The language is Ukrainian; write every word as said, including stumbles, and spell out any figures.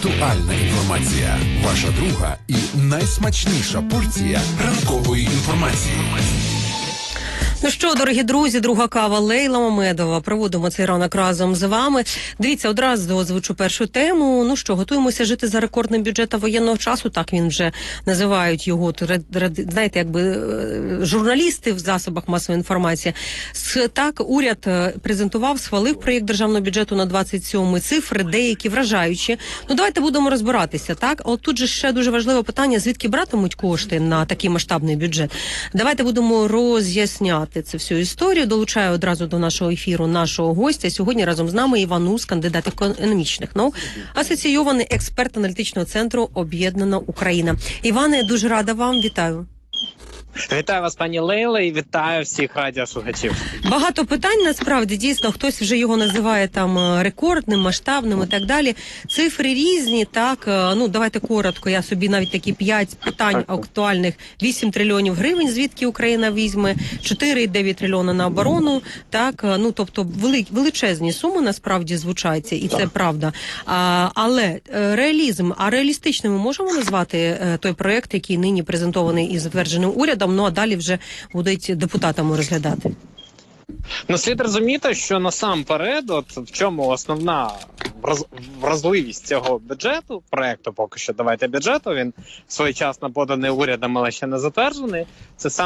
Актуальна інформація. Ваша друга і найсмачніша порція ранкової інформації. Ну що, дорогі друзі, друга кава Лейла Мамедова. Проводимо цей ранок разом з вами. Дивіться, одразу озвучу першу тему. Ну що, готуємося жити за рекордним бюджетом воєнного часу. Так він вже називають його, знаєте, якби журналісти в засобах масової інформації. Так, уряд презентував, схвалив проєкт державного бюджету на двадцять сьомий. Цифри деякі вражаючі. Ну давайте будемо розбиратися, так? От тут же ще дуже важливе питання, звідки братимуть кошти на такий масштабний бюджет. Давайте будемо роз'ясняти це всю історію. Долучаю одразу до нашого ефіру нашого гостя. Сьогодні разом з нами Іван Ус, кандидат економічних наук, асоційований експерт аналітичного центру «Об'єднана Україна». Іване, дуже рада вам. Вітаю. Вітаю вас, пані Лейла, і вітаю всіх радіослухачів. Багато питань, насправді, дійсно, хтось вже його називає там рекордним, масштабним і так далі. Цифри різні, так, ну, давайте коротко, я собі навіть такі п'ять питань актуальних. вісім трильйонів гривень, звідки Україна візьме, чотири цілих дев'ять трильйона на оборону, так, ну, тобто вели, величезні суми насправді звучаться, і це правда. А, але реалізм, а реалістичним ми можемо назвати той проєкт, який нині презентований і затверджений урядом, ну а далі вже будуть депутатами розглядати? Ну, слід розуміти, що насамперед, от в чому основна вразливість цього бюджету, проекту поки що «Давайте бюджету», він своєчасно поданий урядом, але ще не затверджений, це саме